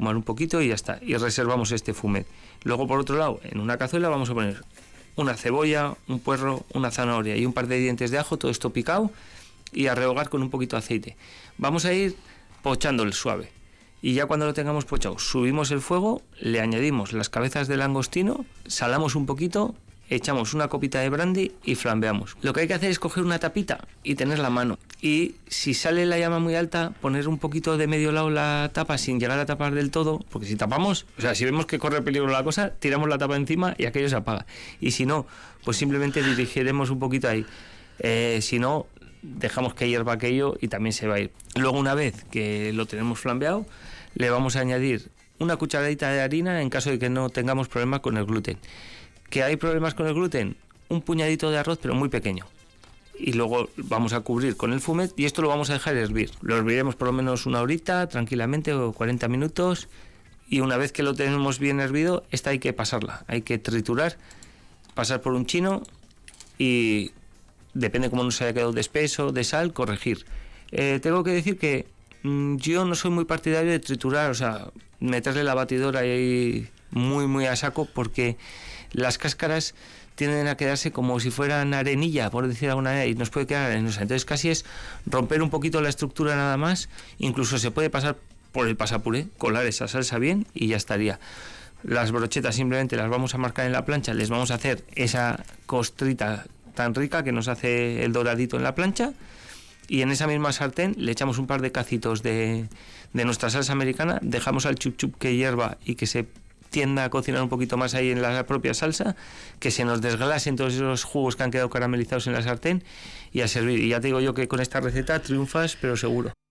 espumar un poquito y ya está. Y reservamos este fumet. Luego, por otro lado, en una cazuela vamos a poner una cebolla, un puerro, una zanahoria y un par de dientes de ajo, todo esto picado, y a rehogar con un poquito de aceite. Vamos a ir pochándolo suave. Y ya cuando lo tengamos pochado, subimos el fuego, le añadimos las cabezas de langostino, salamos un poquito, echamos una copita de brandy y flambeamos. Lo que hay que hacer es coger una tapita y tenerla a mano. Y si sale la llama muy alta, poner un poquito de medio lado la tapa sin llegar a tapar del todo, porque si tapamos, o sea, si vemos que corre peligro la cosa, tiramos la tapa encima y aquello se apaga. Y si no, pues simplemente dirigiremos un poquito ahí. Si no, dejamos que hierva aquello y también se va a ir. Luego, una vez que lo tenemos flambeado, le vamos a añadir una cucharadita de harina en caso de que no tengamos problema con el gluten. ¿Que hay problemas con el gluten? Un puñadito de arroz, pero muy pequeño. Y luego vamos a cubrir con el fumet y esto lo vamos a dejar hervir. Lo herviremos por lo menos una horita, tranquilamente, o 40 minutos. Y una vez que lo tenemos bien hervido, esta hay que pasarla. Hay que triturar, pasar por un chino y, depende cómo nos haya quedado de espeso, de sal, corregir. Tengo que decir que yo no soy muy partidario de triturar, o sea, meterle la batidora ahí muy a saco, porque las cáscaras tienden a quedarse como si fueran arenilla, por decir de alguna manera, y nos puede quedar arenosa. Entonces casi es romper un poquito la estructura nada más. Incluso se puede pasar por el pasapuré, colar esa salsa bien y ya estaría. Las brochetas simplemente las vamos a marcar en la plancha, les vamos a hacer esa costrita tan rica que nos hace el doradito en la plancha. Y en esa misma sartén le echamos un par de cacitos de nuestra salsa americana, dejamos al chup chup que hierva y que se tienda a cocinar un poquito más ahí en la propia salsa, que se nos desglasen todos esos jugos que han quedado caramelizados en la sartén y a servir. Y ya te digo yo que con esta receta triunfas, pero seguro.